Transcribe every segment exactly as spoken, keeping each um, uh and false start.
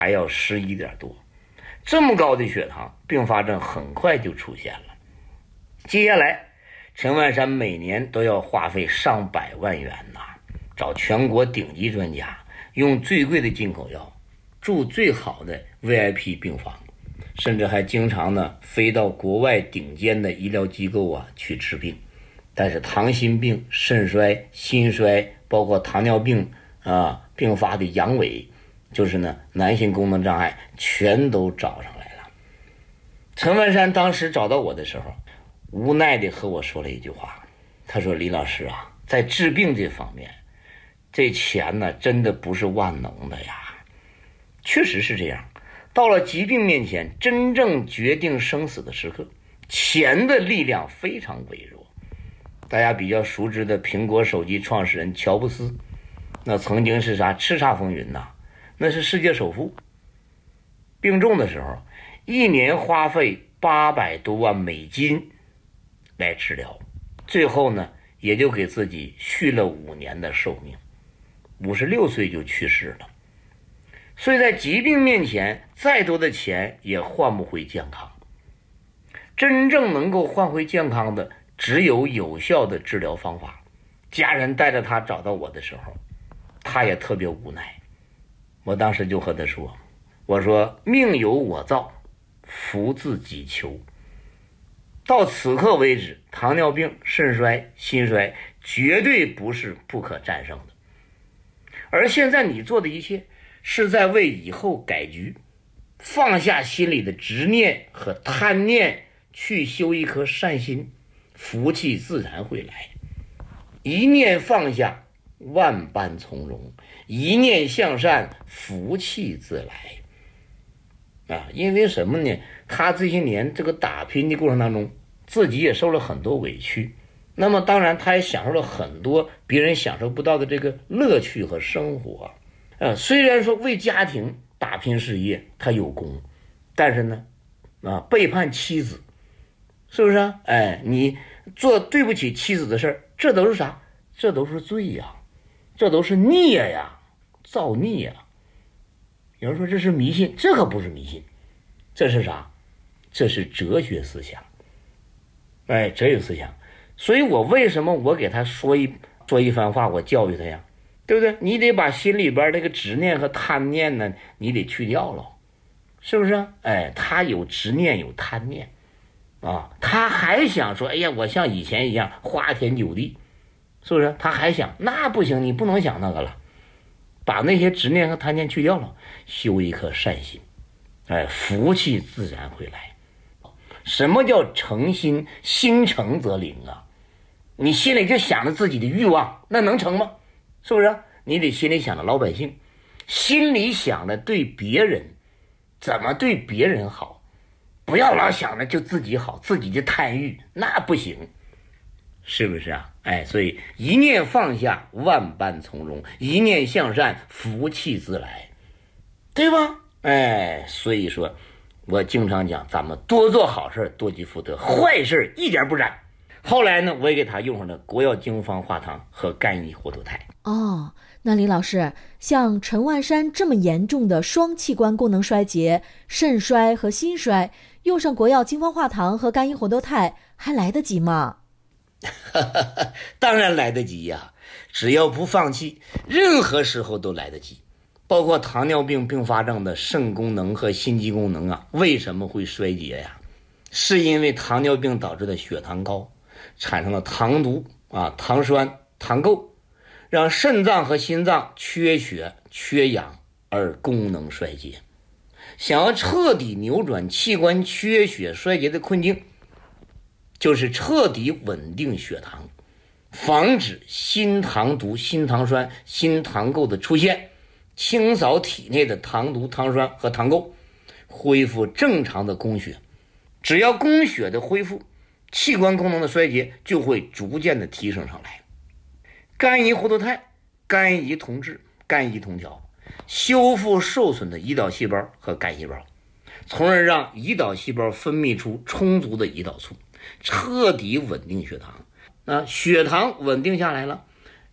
还要十一点多。这么高的血糖，并发症很快就出现了。接下来陈万山每年都要花费上百万元呐，找全国顶级专家，用最贵的进口药，住最好的 V I P 病房，甚至还经常呢飞到国外顶尖的医疗机构啊去治病。但是糖心病、肾衰、心衰，包括糖尿病啊并发的阳痿，就是呢男性功能障碍，全都找上来了。陈万山当时找到我的时候，无奈地和我说了一句话，他说：“李老师啊，在治病这方面，这钱呢真的不是万能的呀。”确实是这样，到了疾病面前，真正决定生死的时刻，钱的力量非常微弱。大家比较熟知的苹果手机创始人乔布斯，那曾经是啥叱咤风云呐，那是世界首富。病重的时候，一年花费八百多万美金来治疗，最后呢也就给自己续了五年的寿命，五十六岁就去世了。所以在疾病面前，再多的钱也换不回健康。真正能够换回健康的，只有有效的治疗方法。家人带着他找到我的时候，他也特别无奈。我当时就和他说，我说命由我造，福自己求。到此刻为止，糖尿病、肾衰、心衰绝对不是不可战胜的。而现在你做的一切，是在为以后改局，放下心里的执念和贪念，去修一颗善心，福气自然会来。一念放下，万般从容；一念向善，福气自来。啊，因为什么呢？他这些年这个打拼的过程当中，自己也受了很多委屈，那么当然他也享受了很多别人享受不到的这个乐趣和生活。呃，虽然说为家庭打拼事业他有功，但是呢，啊，背叛妻子，是不是啊？哎，你做对不起妻子的事儿，这都是啥？这都是罪呀，这都是孽呀，造孽呀。有人说这是迷信，这可不是迷信，这是啥？这是哲学思想。哎，哲学思想。所以我为什么我给他说一说一番话，我教育他呀？对不对？你得把心里边那个执念和贪念呢，你得去掉了，是不是？哎，他有执念有贪念啊，他还想说，哎呀，我像以前一样花天酒地，是不是？他还想，那不行，你不能想那个了，把那些执念和贪念去掉了，修一颗善心，哎，福气自然会来。什么叫诚心？心诚则灵啊！你心里就想着自己的欲望，那能成吗？是不是？你得心里想着老百姓，心里想着对别人，怎么对别人好，不要老想着就自己好，自己的贪欲那不行，是不是啊？哎，所以一念放下，万般从容；一念向善，福气自来，对吧？哎，所以说我经常讲，咱们多做好事，多积福德，坏事一点不沾。后来呢，我也给他用上了国药精方化糖和干乙活脱肽。 哦，那李老师，像陈万山这么严重的双器官功能衰竭、肾衰和心衰，用上国药精方化糖和干乙活脱肽还来得及吗？ 当然来得及呀，只要不放弃，任何时候都来得及。包括糖尿病并发症的肾功能和心肌功能啊，为什么会衰竭呀？是因为糖尿病导致的血糖高，产生了糖毒啊、糖栓、糖垢，让肾脏和心脏缺血、缺氧而功能衰竭。想要彻底扭转器官缺血衰竭的困境，就是彻底稳定血糖，防止心糖毒、心糖栓、心糖垢的出现，清扫体内的糖毒、糖栓和糖垢，恢复正常的供血。只要供血的恢复，器官功能的衰竭就会逐渐的提升上来。干乙活脱肽、干乙酮质、干乙酮调，修复受损的胰岛细胞和干细胞，从而让胰岛细胞分泌出充足的胰岛素，彻底稳定血糖。啊，血糖稳定下来了，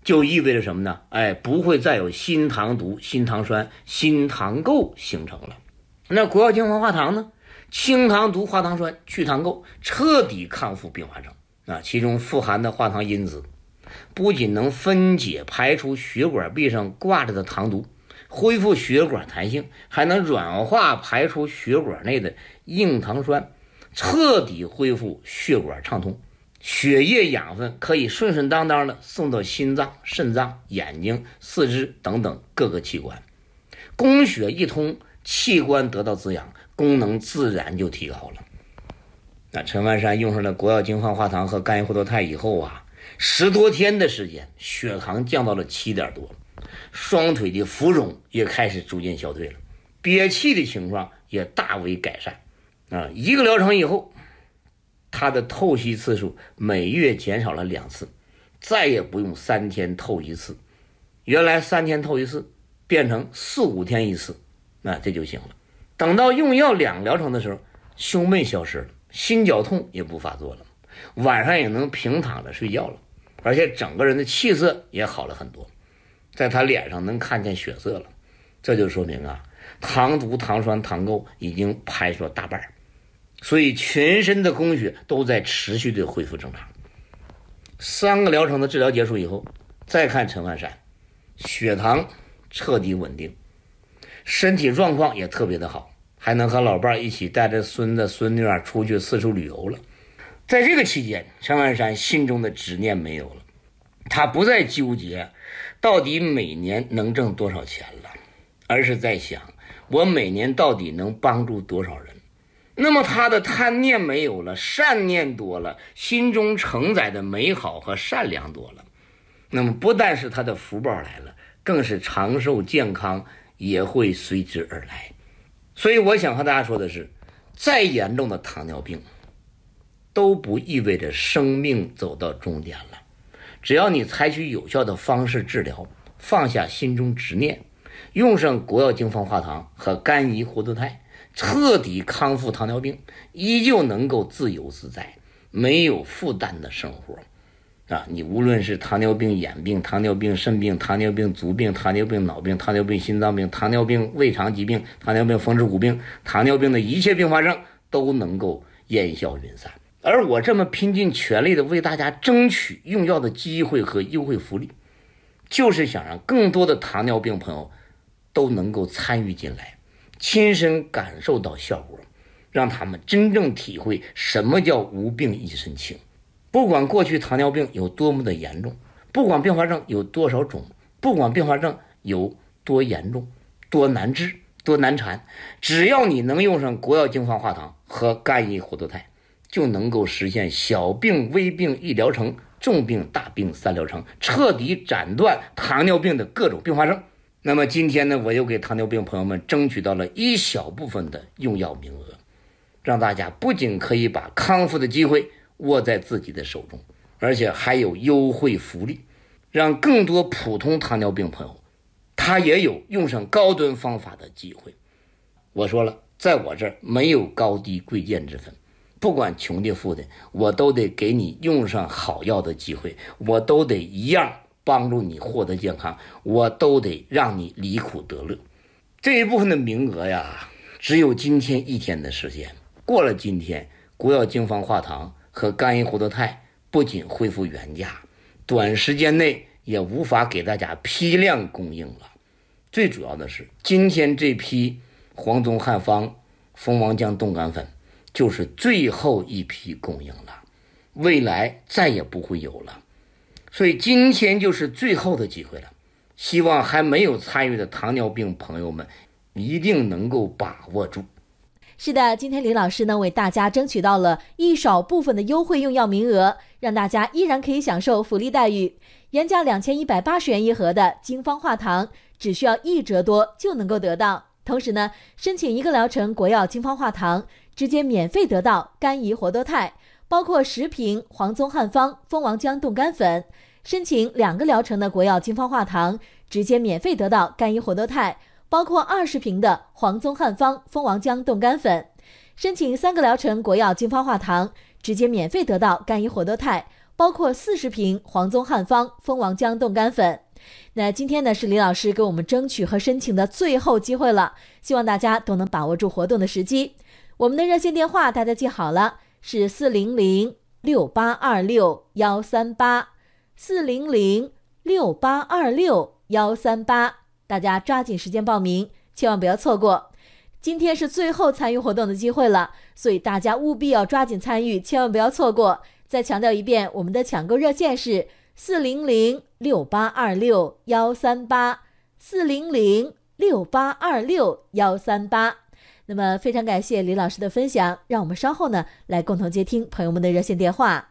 就意味着什么呢？哎，不会再有新糖毒、新糖酸、新糖垢形成了。那国药精华化糖呢？清糖毒化糖酸，去糖垢，彻底康复并发症啊！其中富含的化糖因子不仅能分解排出血管壁上挂着的糖毒，恢复血管弹性，还能软化排出血管内的硬糖酸，彻底恢复血管畅通，血液养分可以顺顺当当的送到心脏、肾脏、眼睛、四肢等等各个器官，供血一通，器官得到滋养，功能自然就提高了。那陈万山用上了国药精华化糖和甘油活多肽以后啊，十多天的时间，血糖降到了七点多，双腿的浮肿也开始逐渐消退了，憋气的情况也大为改善啊。一个疗程以后，他的透析次数每月减少了两次，再也不用三天透一次，原来三天透一次变成四五天一次，那这就行了。等到用药两疗程的时候，胸闷消失了，心绞痛也不发作了，晚上也能平躺着睡觉了，而且整个人的气色也好了很多，在他脸上能看见血色了。这就说明啊，糖毒、糖酸、糖垢已经排出了大半，所以全身的供血都在持续的恢复正常。三个疗程的治疗结束以后，再看陈万山，血糖彻底稳定，身体状况也特别的好，还能和老伴一起带着孙子孙女儿出去四处旅游了。在这个期间，陈万山心中的执念没有了，他不再纠结到底每年能挣多少钱了，而是在想我每年到底能帮助多少人。那么他的贪念没有了，善念多了，心中承载的美好和善良多了，那么不但是他的福报来了，更是长寿健康也会随之而来。所以我想和大家说的是，再严重的糖尿病都不意味着生命走到终点了，只要你采取有效的方式治疗，放下心中执念，用上国药精华化糖和甘怡活多肽，彻底康复糖尿病，依旧能够自由自在，没有负担的生活啊！你无论是糖尿病眼病、糖尿病肾病、糖尿病足病、糖尿病脑病、糖尿病心脏病、糖尿病胃肠疾病、糖尿病风湿骨病，糖尿病的一切并发症都能够烟消云散。而我这么拼尽全力的为大家争取用药的机会和优惠福利，就是想让更多的糖尿病朋友都能够参与进来，亲身感受到效果，让他们真正体会什么叫无病一身轻。不管过去糖尿病有多么的严重，不管并发症有多少种，不管并发症有多严重、多难治、多难缠，只要你能用上国药精华化糖和甘怡活多肽，就能够实现小病微病一疗程，重病大病三疗程，彻底斩断糖尿病的各种并发症。那么今天呢，我又给糖尿病朋友们争取到了一小部分的用药名额，让大家不仅可以把康复的机会握在自己的手中，而且还有优惠福利，让更多普通糖尿病朋友他也有用上高端方法的机会。我说了，在我这儿没有高低贵贱之分，不管穷的富的，我都得给你用上好药的机会，我都得一样帮助你获得健康，我都得让你离苦得乐。这一部分的名额呀，只有今天一天的时间，过了今天，国药精华化糖和甘怡活多肽不仅恢复原价，短时间内也无法给大家批量供应了。最主要的是，今天这批黄宗汉方蜂王浆冻干粉就是最后一批供应了，未来再也不会有了。所以今天就是最后的机会了，希望还没有参与的糖尿病朋友们一定能够把握住。 是的，今天李老师呢为大家争取到了一少部分的优惠用药名额，让大家依然可以享受福利待遇。原价两千一百八十元一盒的精方化糖，只需要一折多就能够得到。同时呢，申请一个疗程国药精方化糖，直接免费得到甘怡活多肽，包括十瓶黄宗汉方蜂王浆冻干粉；申请两个疗程的国药精方化糖，直接免费得到甘怡活多肽，包括二十瓶的黄宗汉方蜂王浆冻干粉；申请三个疗程国药精方化糖，直接免费得到甘怡活多肽， 包括四十瓶黄宗汉方蜂王浆冻干粉。那今天呢是李老师给我们争取和申请的最后机会了，希望大家都能把握住活动的时机。我们的热线电话大家记好了，是四零零六八二六幺三八，四零零六八二六幺三八，大家抓紧时间报名，千万不要错过。今天是最后参与活动的机会了，所以大家务必要抓紧参与，千万不要错过。再强调一遍，我们的抢购热线是四零零六八二六幺三八，四零零六八二六幺三八。那么非常感谢李老师的分享，让我们稍后呢来共同接听朋友们的热线电话。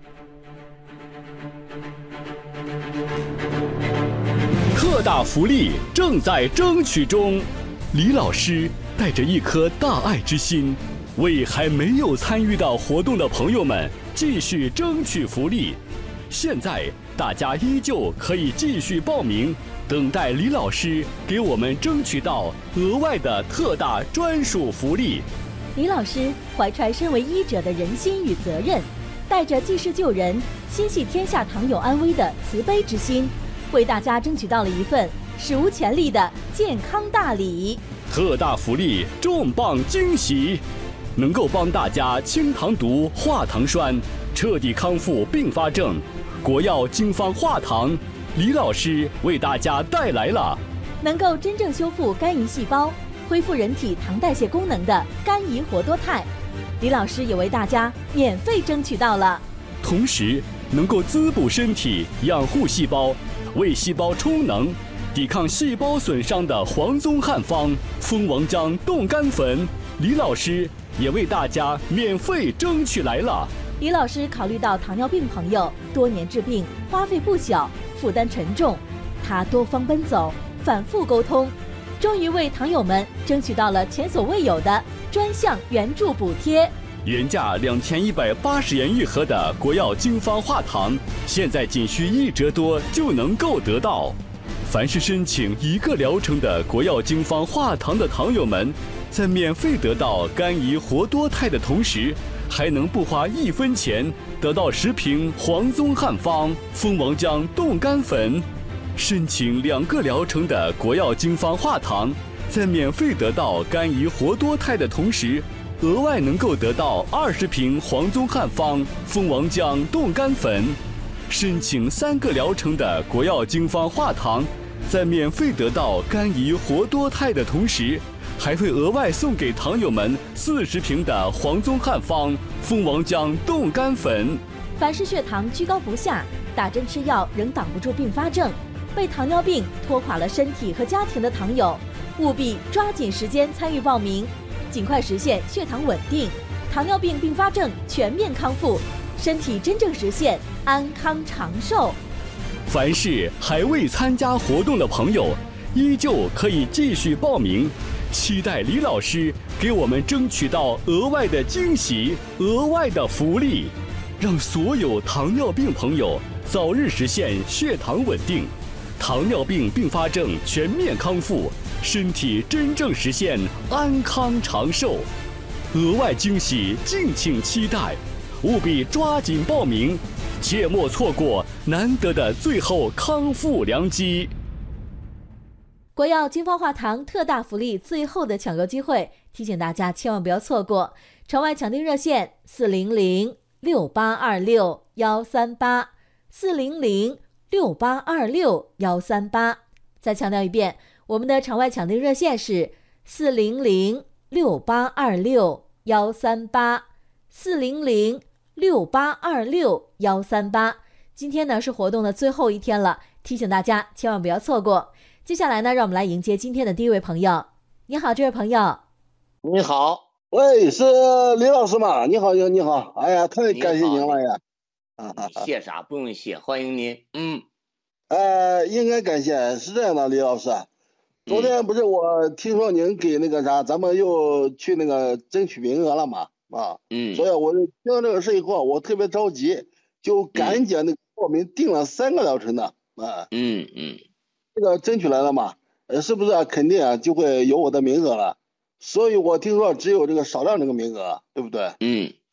特大福利正在争取中，李老师带着一颗大爱之心，为还没有参与到活动的朋友们继续争取福利。现在大家依旧可以继续报名，等待李老师给我们争取到额外的特大专属福利。 李老师怀揣身为医者的仁心与责任，带着济世救人、心系天下糖友安危的慈悲之心，为大家争取到了一份史无前例的健康大礼。 特大福利，重磅惊喜，能够帮大家清糖毒、化糖栓，彻底康复并发症。国药经方化糖，李老师为大家带来了能够真正修复肝胰细胞、恢复人体糖代谢功能的肝胰活多肽，李老师也为大家免费争取到了。 同时能够滋补身体、养护细胞、为细胞充能、抵抗细胞损伤的黄宗汉方蜂王浆冻干粉，李老师也为大家免费争取来了。 李老师考虑到糖尿病朋友多年治病，花费不小，负担沉重，他多方奔走，反复沟通，终于为糖友们争取到了前所未有的专项援助补贴。 原价两千一百八十元一盒的国药经方化糖，现在仅需一折多就能够得到。凡是申请一个疗程的国药经方化糖的糖友们，在免费得到肝胰活多肽的同时，还能不花一分钱得到十瓶黄宗汉方蜂王浆冻干粉。申请两个疗程的国药经方化糖，在免费得到肝胰活多肽的同时，额外能够得到二十瓶黄宗汉方蜂王浆冻干粉。申请三个疗程的国药经方化糖，在免费得到肝胰活多肽的同时，还会额外送给糖友们四十瓶的黄宗汉方蜂王浆冻干粉。 凡是血糖居高不下，打针吃药仍挡不住并发症，被糖尿病拖垮了身体和家庭的糖友，务必抓紧时间参与报名，尽快实现血糖稳定，糖尿病并发症全面康复，身体真正实现安康长寿。 凡是还未参加活动的朋友，依旧可以继续报名，期待李老师给我们争取到额外的惊喜、额外的福利，让所有糖尿病朋友早日实现血糖稳定，糖尿病并发症全面康复，身体真正实现安康长寿。额外惊喜敬请期待，务必抓紧报名，切莫错过难得的最后康复良机。 国药经方化糖特大福利最后的抢购机会，提醒大家千万不要错过。城外抢订热线四零零六八二六幺三八，四零零六八二六幺三八。再强调一遍，我们的场外抢订热线是四零零六八二六幺三八，四零零六八二六幺三八。今天呢是活动的最后一天了，提醒大家千万不要错过。接下来呢，让我们来迎接今天的第一位朋友。你好，这位朋友。 你好，喂，是李老师吗？你好，你好，哎呀，太感谢您了呀！ 谢啥？不用谢，欢迎您。嗯， 呃，应该感谢，是这样的，李老师，昨天不是我听说您给那个啥，咱们又去那个争取名额了嘛，啊， 嗯， 所以我就听到这个事以后，我特别着急，就赶紧那个报名订了三个疗程的，啊， 嗯嗯。 这个争取来了嘛，呃，是不是、啊、肯定啊就会有我的名额了？所以我听说只有这个少量这个名额，对不对？ 嗯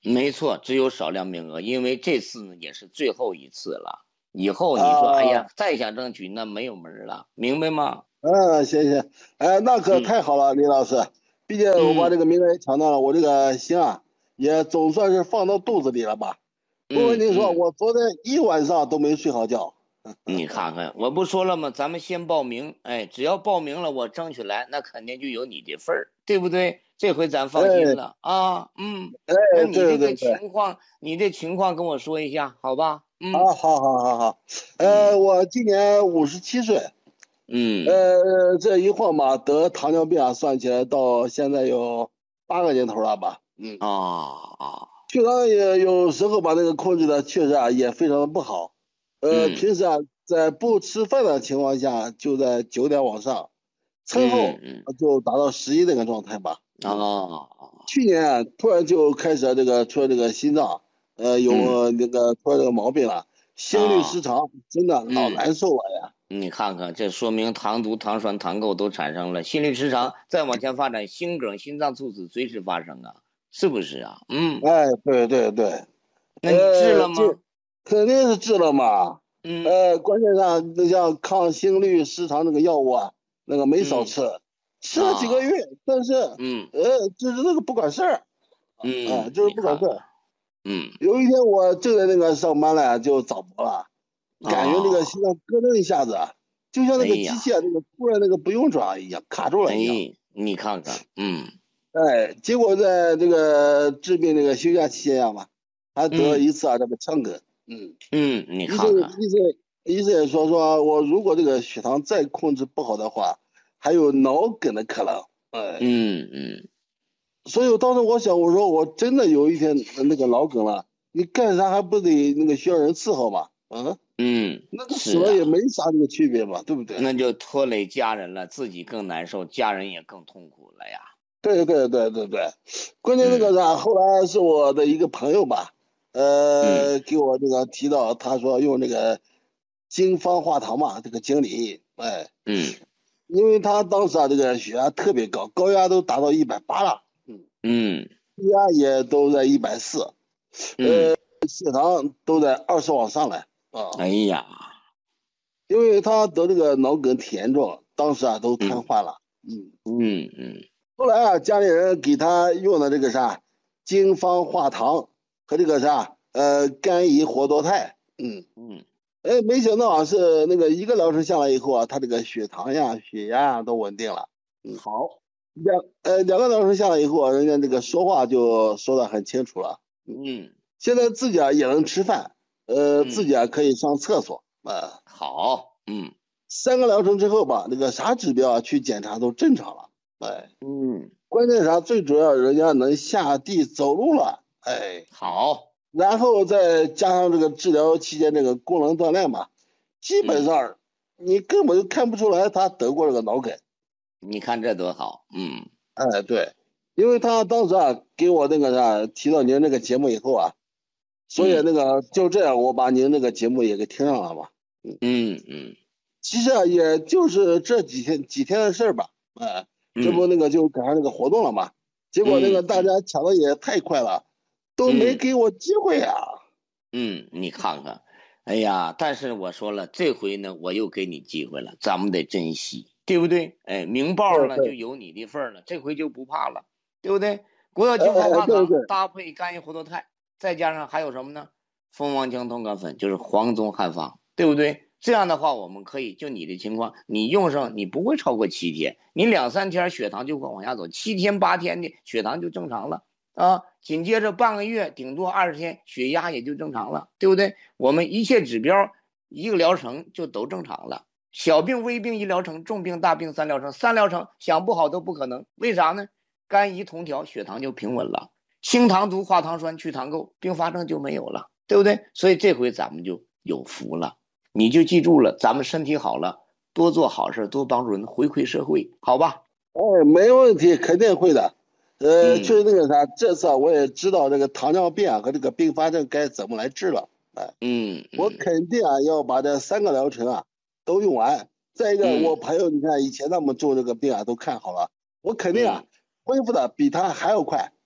没错，只有少量名额，因为这次呢也是最后一次了。以后你说，哎呀，再想争取那没有门了，明白吗？ 嗯，行行，哎，那可太好了，李老师，毕竟我把这个名额也抢到了，我这个心啊也总算是放到肚子里了吧。不瞒您说，我昨天一晚上都没睡好觉。 你看看，我不说了吗？咱们先报名，哎，只要报名了，我争取来，那肯定就有你的份儿，对不对？这回咱放心了啊，嗯。 哎， 那你这个对对对， 情况，你这情况跟我说一下，好吧？嗯， 好，好，好，好，好。呃，我今年五十七岁。 嗯。 呃，这一晃吧，得糖尿病啊，算起来到现在有八个年头了吧？嗯。 啊啊。 血糖也有时候把那个控制的确实啊也非常的不好。呃， 嗯、 平时啊在不吃饭的情况下就在九点往上，餐后就达到十一那个状态吧。 啊、嗯。 去年啊突然就开始这个出了这个心脏，呃有那个出了这个毛病了，心律失常，真的老难受了呀。 你看看，这说明糖毒、糖酸、糖垢都产生了，心律失常，再往前发展，心梗、心脏猝死随时发生啊，是不是啊？嗯， 哎，对对对， 那你治了吗？ 呃、肯定是治了嘛。 嗯， 呃，关键上那像抗心律失常那个药物啊，那个没少吃，嗯、吃了几个月，啊、但是， 嗯， 呃，就是那个不管事儿， 嗯， 啊，就是不管事儿。 嗯， 有一天我正在那个上班了，就早搏了。感觉那个心脏咯噔一下子，就像那个机械那个突然那个不用转一样，卡住了一样。 哎，你看看，嗯， 哎，结果在这个治病那个休假期间嘛，还得了一次啊这个腔梗。嗯嗯，你看看， 医生医生也说说我如果这个血糖再控制不好的话，还有脑梗的可能。哎， 嗯嗯， 所以当时我想，我说我真的有一天那个脑梗了，你干啥还不得那个需要人伺候嘛？嗯。 嗯， 那个死了也没啥这个区别嘛，对不对？ 那就拖累家人了，自己更难受，家人也更痛苦了呀。 对对对对对，关键那个啥，嗯、后来是我的一个朋友吧，呃，嗯、给我这个提到，他说用这个经方化糖嘛，这个经理，哎， 嗯， 因为他当时啊这个血压特别高，高压都达到一百八了，嗯嗯，低压也都在一百四，呃，血糖都在二十往上来。啊， 哎呀， 因为他得这个脑梗挺严重，当时啊都瘫痪了。嗯嗯嗯。 后来啊，家里人给他用的这个啥经方化糖和这个啥呃甘乙活多肽。嗯嗯。哎，没想到啊是那个一个疗程下来以后啊，他这个血糖呀、血压都稳定了。嗯，好，两呃两个疗程下来以后啊，人家这个说话就说得很清楚了。嗯，现在自己啊也能吃饭。呃，嗯、自己啊可以上厕所啊。 好，嗯， 三个疗程之后吧，那个啥指标啊去检查都正常了，哎， 嗯， 关键啥最主要人家能下地走路了，哎， 好， 然后再加上这个治疗期间这个功能锻炼嘛，基本上你根本就看不出来他得过这个脑梗。 你看这多好，嗯， 哎对，因为他当时啊给我那个啥提到您那个节目以后啊。所以那个就这样，我把您那个节目也给听上了嘛。 嗯嗯， 其实啊，也就是这几天几天的事儿吧。哎，这不那个就赶上那个活动了嘛。结果那个大家抢的也太快了，都没给我机会啊。 嗯，你看看，哎呀，但是我说了，这回呢，我又给你机会了，咱们得珍惜，对不对？哎，明报了就有你的份了，这回就不怕了，对不对？国药经方化糖搭配甘乙活多肽。再加上还有什么呢？蜂王浆通肝粉就是黄宗汉方，对不对？这样的话，我们可以就你的情况，你用上你不会超过七天，你两三天血糖就会往下走，七天八天的血糖就正常了啊。紧接着半个月，顶多二十天，血压也就正常了，对不对？我们一切指标一个疗程就都正常了。小病、微病一疗程，重病、大病三疗程，三疗程想不好都不可能。为啥呢？肝乙同调，血糖就平稳了。清糖毒化糖酸去糖垢，并发症就没有了，对不对？所以这回咱们就有福了，你就记住了，咱们身体好了，多做好事，多帮助人，回馈社会，好吧？ 哎，没问题，肯定会的。呃，就是那个啥，这次我也知道这个糖尿病啊和这个并发症该怎么来治了。哎， 嗯， 我肯定啊要把这三个疗程啊都用完。再一个，我朋友你看以前那么重这个病啊都看好了，我肯定啊恢复的比他还要快。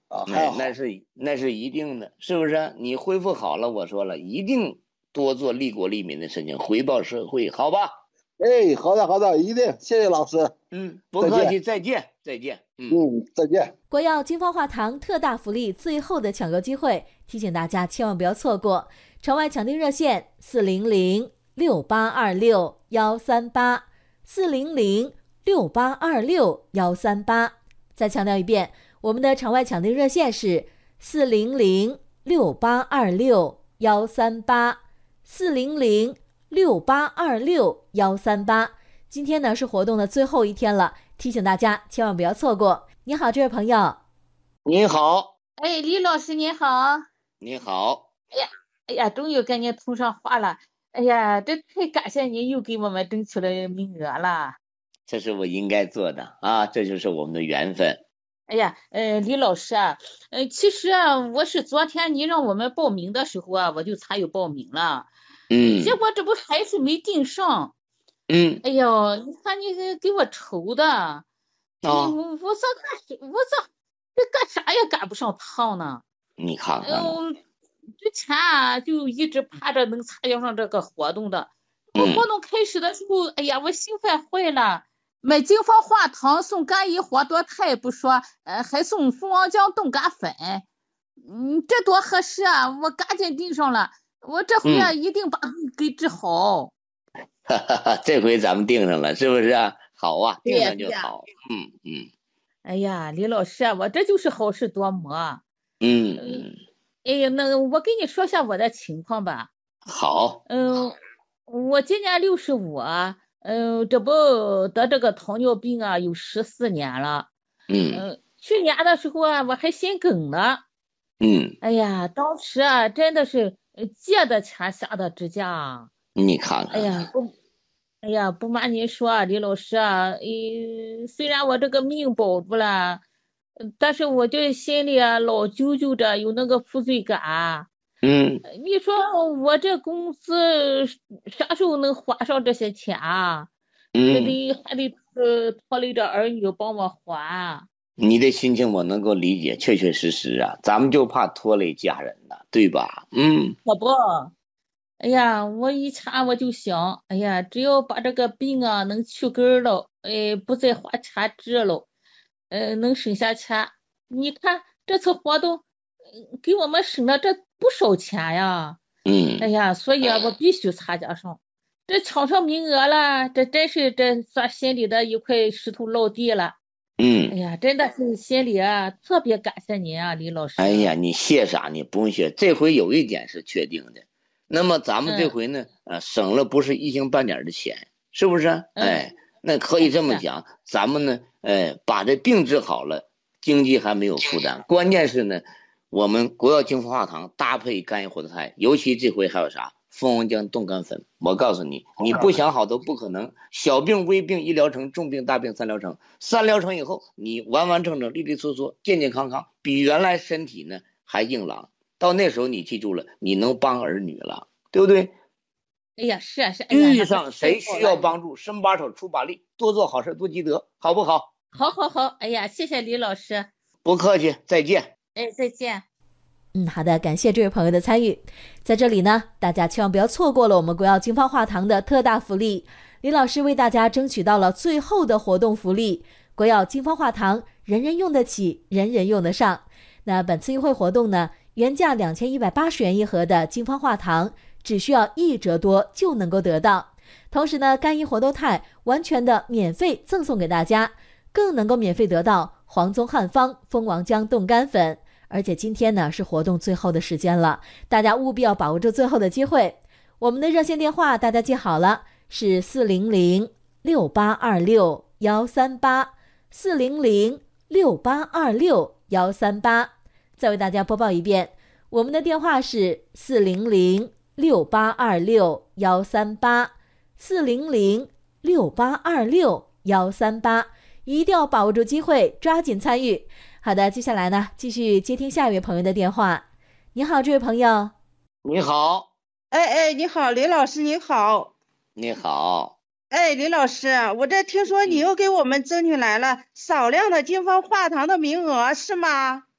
啊，还好， 那是那是一定的，是不是？你恢复好了，我说了，一定多做利国利民的事情，回报社会，好吧？ 哎，好的好的，一定，谢谢老师。 嗯，不客气，再见再见。 嗯嗯，再见。 国药金方化堂特大福利，最后的抢购机会，提醒大家千万不要错过。城外抢订热线四零零六八二六幺三八四零零六八二六幺三八。再强调一遍，我们的场外抢订热线是四零零六八二六幺三八四零零六八二六幺三八。今天呢是活动的最后一天了，提醒大家千万不要错过。你好，这位朋友。 你好。 哎，李老师你好。 你好。 哎呀，哎呀，终于跟你通上话了。哎呀，这太感谢你又给我们争取了名额了。 这是我应该做的啊，这就是我们的缘分。 哎呀，呃，李老师啊，呃，其实啊，我是昨天你让我们报名的时候啊，我就参与报名了。 嗯。 结果这不还是没订上。 嗯。 哎呦，你看你给我愁的。啊。我我这干我这这干啥也赶不上趟呢。 你看看。 嗯、呃，之前啊就一直盼着能参加上这个活动的。我活动开始的时候，嗯、哎呀，我兴奋坏了。买金方化糖送干邑活多肽不说，呃，还送蜂王浆冻干粉，嗯，这多合适啊！我赶紧订上了，我这回啊、嗯、一定把给治好。 哈哈哈，这回咱们订上了，是不是啊？好啊，订上就好。嗯嗯。 哎呀，李老师啊，我这就是好事多磨。 嗯嗯。 哎呀，那我给你说下我的情况吧。 好。 嗯、呃，我今年六十五啊。嗯，这不得这个糖尿病啊，有十四年了。 嗯、 呃。去年的时候啊，我还心梗了。 嗯。 哎呀，当时啊，真的是借的钱下的支架。 你看看。 哎呀，不，哎呀，不瞒您说啊，李老师啊，呃，虽然我这个命保住了，但是我这心里啊，老揪揪着有那个负罪感。 嗯， 你说我这公司啥时候能还上这些钱啊？ 嗯， 还得还得呃拖累着儿女帮我还。 你的心情我能够理解，确确实实啊，咱们就怕拖累家人呐，对吧？嗯， 可不，哎呀，我以前我就想，哎呀，只要把这个病啊能去根了，哎，不再花钱治了，呃，能省下钱。你看这次活动，给我们省了这不少钱呀。 嗯。 哎呀，所以啊，我必须参加上。这抢上名额了，这真是这算心里的一块石头落地了。 嗯。 哎呀，真的是心里啊特别感谢您啊，李老师。 哎呀，你谢啥？你不用谢。这回有一点是确定的，那么咱们这回呢，嗯、呃，省了不是一星半点的钱，是不是？嗯、哎，那可以这么讲，咱们呢，哎，把这病治好了，经济还没有负担，关键是呢。我们国药金方化糖搭配干邑活多肽，尤其这回还有啥蜂王浆冻干粉。我告诉你，你不想好都不可能。小病微病一疗程，重病大病三疗程。三疗程以后，你完完整整、利利索索、健健康康，比原来身体呢还硬朗。到那时候你记住了，你能帮儿女了，对不对？ 哎呀，是啊是。 遇上谁需要帮助，伸把手出把力，多做好事多积德，好不好？ 好好好，哎呀，谢谢李老师。 不客气，再见。 哎，再见。 嗯，好的，感谢这位朋友的参与。在这里呢，大家千万不要错过了我们国药金方化糖的特大福利。李老师为大家争取到了最后的活动福利，国药金方化糖，人人用得起，人人用得上。那本次优惠活动呢，原价两千一百八十元一盒的金方化糖，只需要一折多就能够得到。同时呢，干邑活多肽完全的免费赠送给大家，更能够免费得到黄宗汉方蜂王浆冻干粉。而且今天呢是活动最后的时间了，大家务必要把握住最后的机会。我们的热线电话大家记好了，是四零零六八二六幺三八四零零六八二六幺三八。再为大家播报一遍，我们的电话是四零零六八二六幺三八四零零六八二六幺三八，一定要把握住机会，抓紧参与。好的，接下来呢，继续接听下一位朋友的电话。你好，这位朋友。 你好。 哎哎，你好，李老师，你好。 你好。 哎，李老师，我这听说你又给我们争取来了少量的金方化糖的名额，是吗？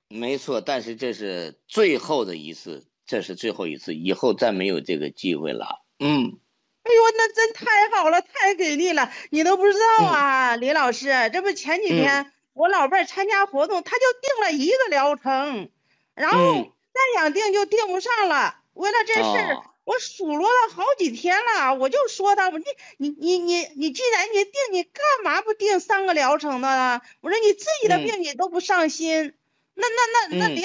没错，但是这是最后的一次，这是最后一次，以后再没有这个机会了。嗯。 哎呦，那真太好了，太给力了！你都不知道啊，嗯、李老师，这不前几天、嗯、我老伴儿参加活动，他就定了一个疗程，然后再想定就定不上了。嗯、为了这事儿、哦，我数落了好几天了，我就说他，我你你你你你，既然你定，你干嘛不定三个疗程呢？我说你自己的病你都不上心，嗯、那那那那。